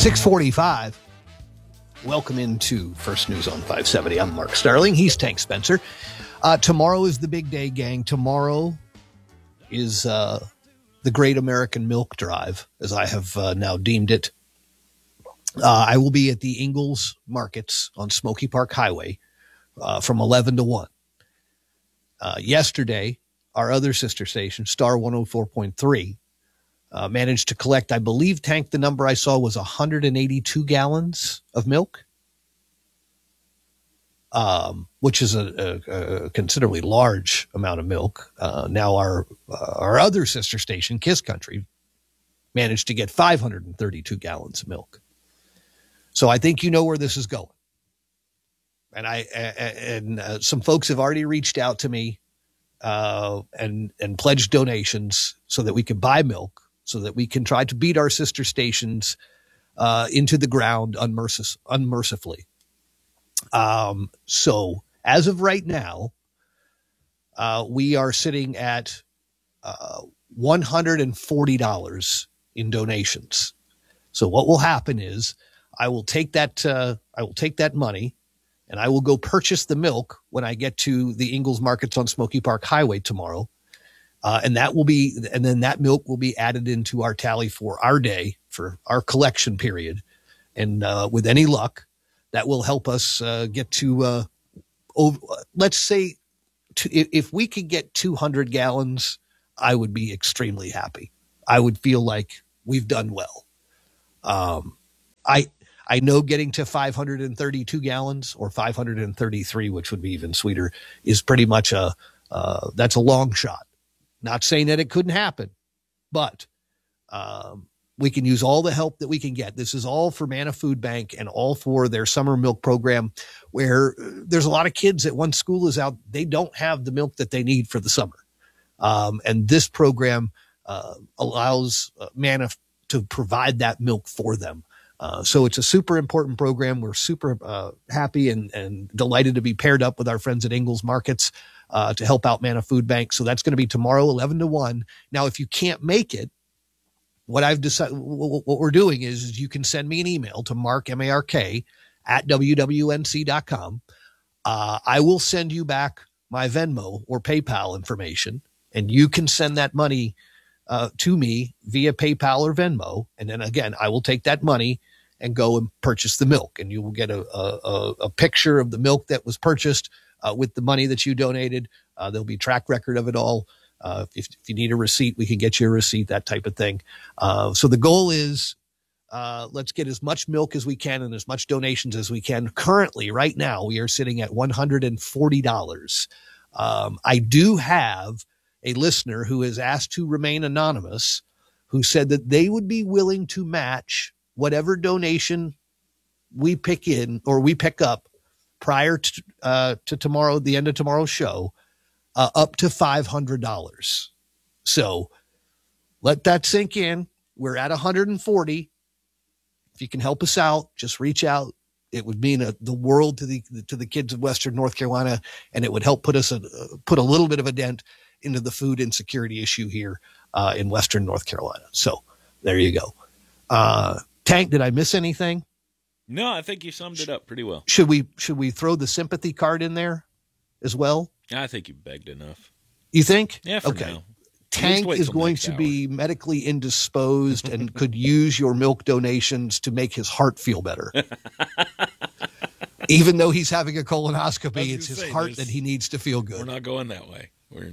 6:45. Welcome into First News on 570. I'm Mark Starling. He's Tank Spencer. Tomorrow is the big day, gang. Tomorrow is the Great American Milk Drive, as I have now deemed it. I will be at the Ingalls Markets on Smoky Park Highway from 11 to 1. Yesterday, our other sister station, Star 104.3, managed to collect, I believe, Tank, the number I saw was 182 gallons of milk, which is a considerably large amount of milk. Now our other sister station, Kiss Country, managed to get 532 gallons of milk. So I think you know where this is going. And some folks have already reached out to me and pledged donations so that we can buy milk, so that we can try to beat our sister stations into the ground unmercifully. So as of right now, we are sitting at $140 in donations. So what will happen is I will take that money and I will go purchase the milk when I get to the Ingalls Markets on Smoky Park Highway tomorrow. And then that milk will be added into our tally for our day, for our collection period. And with any luck, that will help us get to, let's say, if we could get 200 gallons, I would be extremely happy. I would feel like we've done well. I know getting to 532 gallons or 533, which would be even sweeter, is pretty much that's a long shot. Not saying that it couldn't happen, but we can use all the help that we can get. This is all for Manna Food Bank and all for their summer milk program, where there's a lot of kids that once school is out, they don't have the milk that they need for the summer. And this program allows Manna to provide that milk for them. So it's a super important program. We're super happy and delighted to be paired up with our friends at Ingalls Markets to help out Manna Food Bank. So that's going to be tomorrow, 11 to 1. Now, if you can't make it, what I've decided, what we're doing is you can send me an email to Mark, M-A-R-K, at WWNC.com. I will send you back my Venmo or PayPal information, and you can send that money to me via PayPal or Venmo. And then again, I will take that money and go and purchase the milk, and you will get a picture of the milk that was purchased with the money that you donated. There'll be track record of it all. If you need a receipt, we can get you a receipt, that type of thing. So the goal is, let's get as much milk as we can and as much donations as we can. Currently, right now, we are sitting at $140. I do have a listener who has asked to remain anonymous, who said that they would be willing to match whatever donation we pick up prior to tomorrow, the end of tomorrow's show, up to $500. So let that sink in. We're at 140. If you can help us out, just reach out. It would mean the world to the kids of Western North Carolina, and it would help put a little bit of a dent into the food insecurity issue here in Western North Carolina. So there you go. Tank, did I miss anything? No, I think you summed it up pretty well. Should we throw the sympathy card in there as well? I think you begged enough. You think? Yeah, for now. Tank is going to be medically indisposed and could use your milk donations to make his heart feel better. Even though he's having a colonoscopy, it's his heart that he needs to feel good. We're not going that way.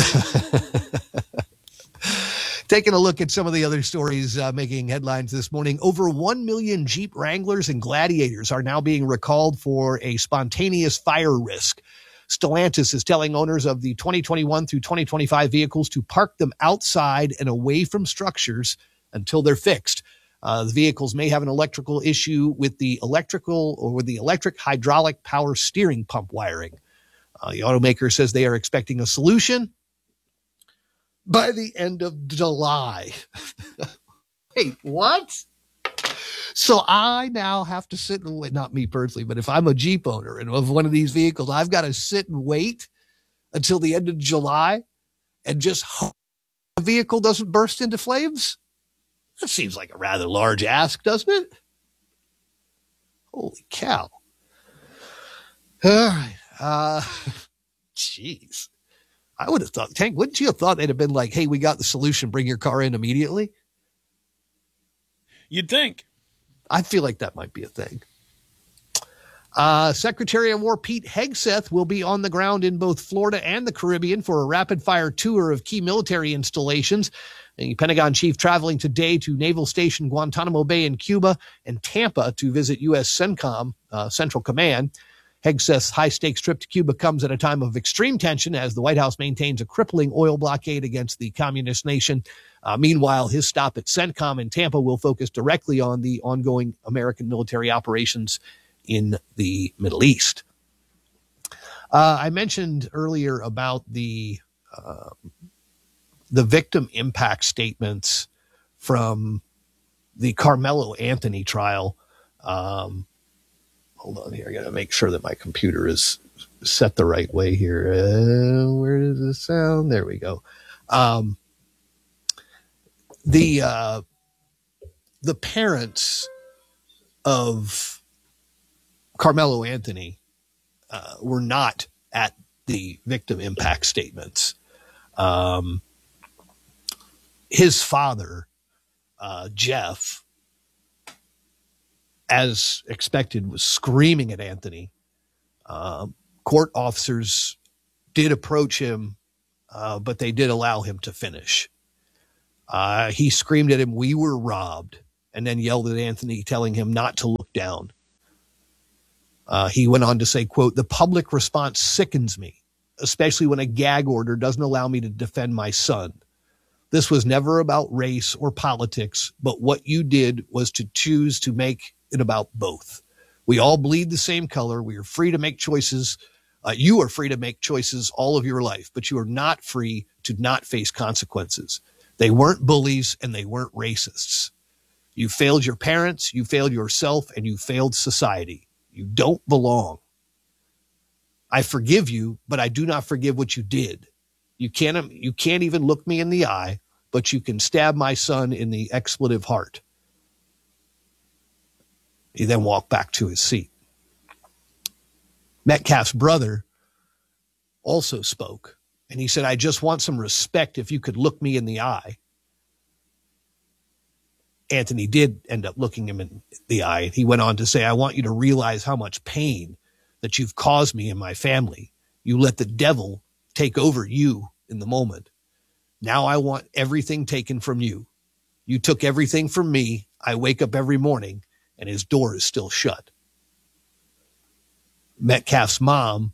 Taking a look at some of the other stories making headlines this morning. Over 1 million Jeep Wranglers and Gladiators are now being recalled for a spontaneous fire risk. Stellantis is telling owners of the 2021 through 2025 vehicles to park them outside and away from structures until they're fixed. The vehicles may have an electrical issue with the electric hydraulic power steering pump wiring. The automaker says they are expecting a solution by the end of July. Wait, what? So I now have to sit and wait, not me personally, but if I'm a Jeep owner and of one of these vehicles, I've got to sit and wait until the end of July and just hope the vehicle doesn't burst into flames? That seems like a rather large ask, doesn't it? Holy cow. All right. Jeez. I would have thought, Tank, wouldn't you have thought they'd have been like, hey, we got the solution, bring your car in immediately? You'd think. I feel like that might be a thing. Secretary of War Pete Hegseth will be on the ground in both Florida and the Caribbean for a rapid-fire tour of key military installations. The Pentagon chief traveling today to Naval Station Guantanamo Bay in Cuba and Tampa to visit U.S. CENTCOM, Central Command. Hegseth's high-stakes trip to Cuba comes at a time of extreme tension as the White House maintains a crippling oil blockade against the communist nation. Meanwhile, his stop at CENTCOM in Tampa will focus directly on the ongoing American military operations in the Middle East. I mentioned earlier about the victim impact statements from the Carmelo Anthony trial. Hold on here. I got to make sure that my computer is set the right way here. Where does this sound? There we go. The parents of Carmelo Anthony were not at the victim impact statements. His father, Jeff, as expected, was screaming at Anthony. Court officers did approach him, but they did allow him to finish. He screamed at him, "We were robbed," and then yelled at Anthony, telling him not to look down. He went on to say, quote, "The public response sickens me, especially when a gag order doesn't allow me to defend my son. This was never about race or politics, but what you did was to choose to make it about both. We all bleed the same color. We are free to make choices. You are free to make choices all of your life, but you are not free to not face consequences. They weren't bullies and they weren't racists. You failed your parents, you failed yourself, and you failed society. You don't belong. I forgive you, but I do not forgive what you did. You can't even look me in the eye, but you can stab my son in the expletive heart." He then walked back to his seat. Metcalf's brother also spoke, and he said, "I just want some respect if you could look me in the eye." Anthony did end up looking him in the eye. He went on to say, "I want you to realize how much pain that you've caused me and my family. You let the devil take over you in the moment. Now I want everything taken from you. You took everything from me. I wake up every morning and his door is still shut." Metcalf's mom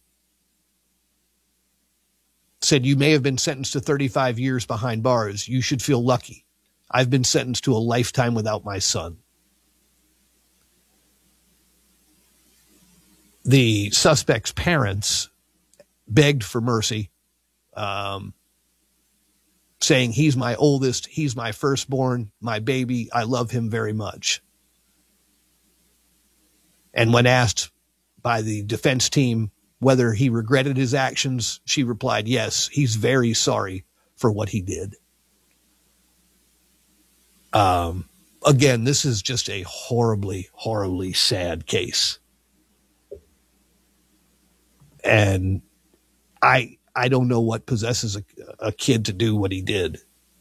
said, "You may have been sentenced to 35 years behind bars. You should feel lucky. I've been sentenced to a lifetime without my son." The suspect's parents begged for mercy, saying, "He's my oldest, he's my firstborn, my baby. I love him very much." And when asked by the defense team whether he regretted his actions, she replied, "Yes, he's very sorry for what he did." Again, this is just a horribly, horribly sad case. And I don't know what possesses a kid to do what he did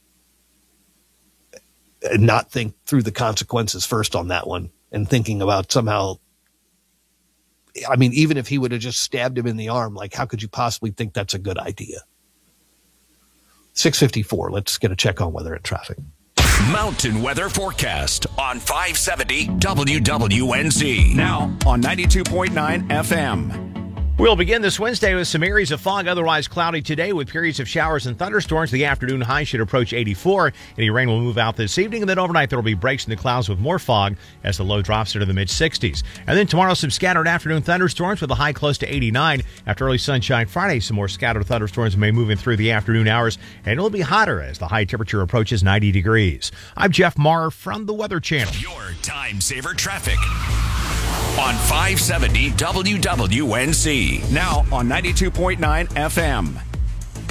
and not think through the consequences first on that one and thinking about somehow, I mean, even if he would have just stabbed him in the arm, like, how could you possibly think that's a good idea? 6:54. Let's get a check on weather and traffic. Mountain Weather Forecast on 570 WWNZ. Now on 92.9 FM. We'll begin this Wednesday with some areas of fog, otherwise cloudy today with periods of showers and thunderstorms. The afternoon high should approach 84. Any rain will move out this evening, and then overnight there will be breaks in the clouds with more fog as the low drops into the mid-60s. And then tomorrow, some scattered afternoon thunderstorms with a high close to 89. After early sunshine Friday, some more scattered thunderstorms may move in through the afternoon hours, and it'll be hotter as the high temperature approaches 90 degrees. I'm Jeff Marr from the Weather Channel. Your time saver traffic on 570 WWNZ. Now on 92.9 FM.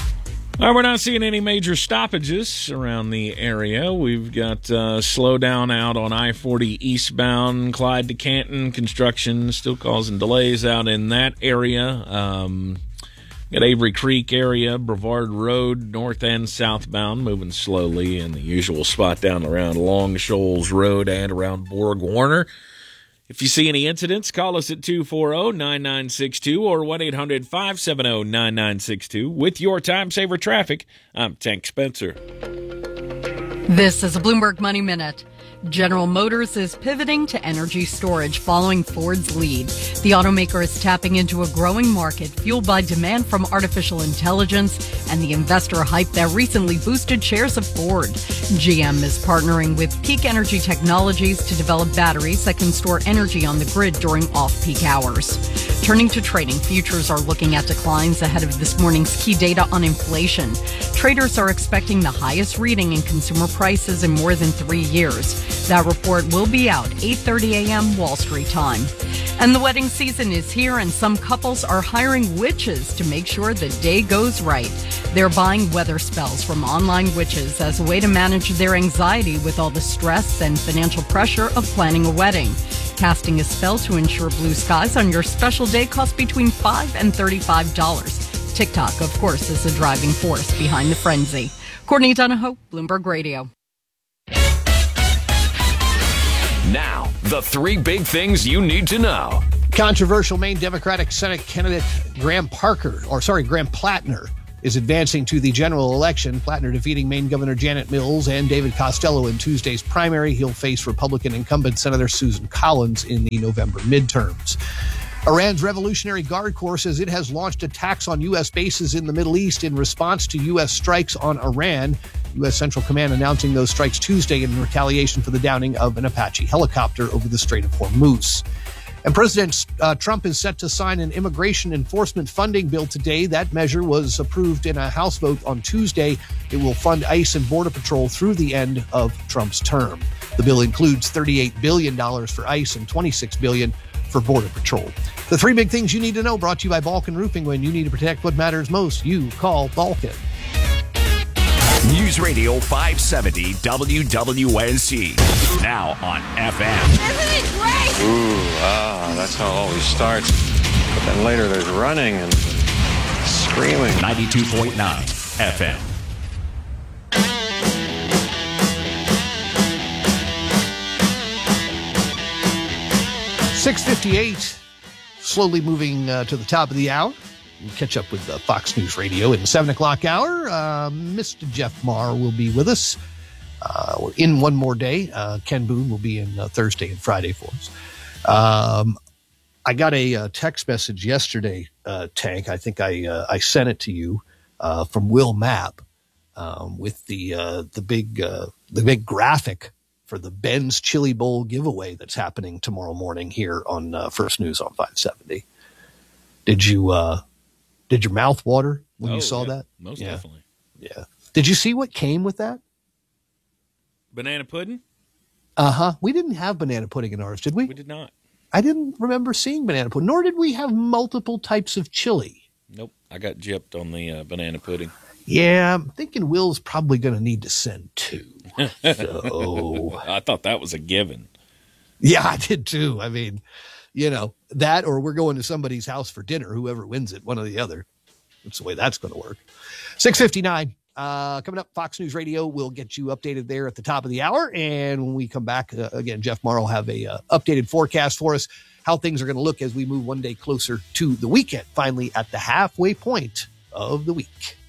All right, we're not seeing any major stoppages around the area. We've got slowdown out on I-40 eastbound, Clyde to Canton. Construction still causing delays out in that area. Got Avery Creek area, Brevard Road, north and southbound, moving slowly in the usual spot down around Long Shoals Road and around Borg Warner. If you see any incidents, call us at 240-9962 or 1-800-570-9962. With your Time Saver Traffic, I'm Tank Spencer. This is a Bloomberg Money Minute. General Motors is pivoting to energy storage following Ford's lead. The automaker is tapping into a growing market fueled by demand from artificial intelligence and the investor hype that recently boosted shares of Ford. GM is partnering with Peak Energy Technologies to develop batteries that can store energy on the grid during off-peak hours. Turning to trading, futures are looking at declines ahead of this morning's key data on inflation. Traders are expecting the highest reading in consumer prices in more than 3 years. That report will be out 8:30 a.m. Wall Street time. And the wedding season is here, and some couples are hiring witches to make sure the day goes right. They're buying weather spells from online witches as a way to manage their anxiety with all the stress and financial pressure of planning a wedding. Casting a spell to ensure blue skies on your special day costs between $5 and $35. TikTok, of course, is the driving force behind the frenzy. Courtney Donahoe, Bloomberg Radio. Now, the 3 big things you need to know. Controversial Maine Democratic Senate candidate Graham Plattner is advancing to the general election. Plattner defeating Maine Governor Janet Mills and David Costello in Tuesday's primary. He'll face Republican incumbent Senator Susan Collins in the November midterms. Iran's Revolutionary Guard Corps says it has launched attacks on U.S. bases in the Middle East in response to U.S. strikes on Iran. U.S. Central Command announcing those strikes Tuesday in retaliation for the downing of an Apache helicopter over the Strait of Hormuz. And President Trump is set to sign an immigration enforcement funding bill today. That measure was approved in a House vote on Tuesday. It will fund ICE and Border Patrol through the end of Trump's term. The bill includes $38 billion for ICE and $26 billion for Border Patrol. The 3 big things you need to know, brought to you by Balkan Roofing. When you need to protect what matters most, you call Balkan. News Radio 570 WWNC. Now on FM. Isn't it great? That's how it always starts. But then later there's running and screaming. 92.9 FM. .658, slowly moving to the top of the hour. We'll catch up with Fox News Radio in the 7 o'clock hour. Mr. Jeff Maher will be with us in one more day. Ken Boone will be in Thursday and Friday for us. I got a text message yesterday, Tank. I think I sent it to you from Will Mapp with the big graphic for the Ben's Chili Bowl giveaway that's happening tomorrow morning here on First News on 570. Did your mouth water when you saw that? Most definitely. Yeah. Did you see what came with that? Banana pudding? Uh-huh. We didn't have banana pudding in ours, did we? We did not. I didn't remember seeing banana pudding, nor did we have multiple types of chili. Nope. I got gypped on the banana pudding. Yeah, I'm thinking Will's probably going to need to send 2. So I thought that was a given. Yeah, I did too. I mean, that or we're going to somebody's house for dinner, whoever wins it, one or the other. That's the way that's going to work. 6:59. Coming up, Fox News Radio will get you updated there at the top of the hour. And when we come back, again, Jeff Maher will have a updated forecast for us, how things are going to look as we move one day closer to the weekend, finally at the halfway point of the week.